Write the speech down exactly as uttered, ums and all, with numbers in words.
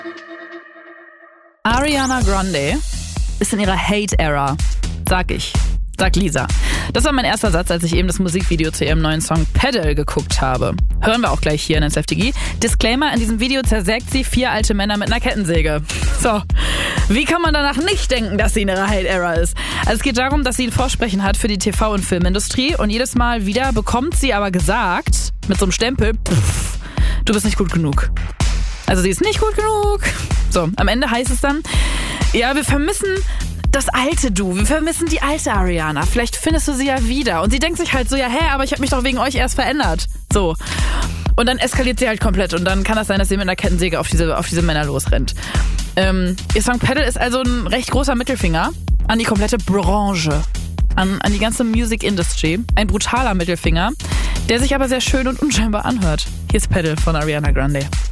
Ariana Grande ist in ihrer Hate-Era, sag ich. Sagt Lisa. Das war mein erster Satz, als ich eben das Musikvideo zu ihrem neuen Song Pedal geguckt habe. Hören wir auch gleich hier in N S F T G. Disclaimer, in diesem Video zersägt sie vier alte Männer mit einer Kettensäge. So, wie kann man danach nicht denken, dass sie in ihrer Hate-Era ist? Also es geht darum, dass sie ein Vorsprechen hat für die T V- und Filmindustrie und jedes Mal wieder bekommt sie aber gesagt, mit so einem Stempel, pff, du bist nicht gut genug. Also sie ist nicht gut genug. So, am Ende heißt es dann, ja, wir vermissen das alte Du. Wir vermissen die alte Ariana. Vielleicht findest du sie ja wieder. Und sie denkt sich halt so, ja, hä, aber ich habe mich doch wegen euch erst verändert. So. Und dann eskaliert sie halt komplett. Und dann kann das sein, dass sie mit einer Kettensäge auf diese, auf diese Männer losrennt. Ähm, ihr Song Pedal ist also ein recht großer Mittelfinger an die komplette Branche. An, an die ganze Music Industry. Ein brutaler Mittelfinger, der sich aber sehr schön und unscheinbar anhört. Hier ist Pedal von Ariana Grande.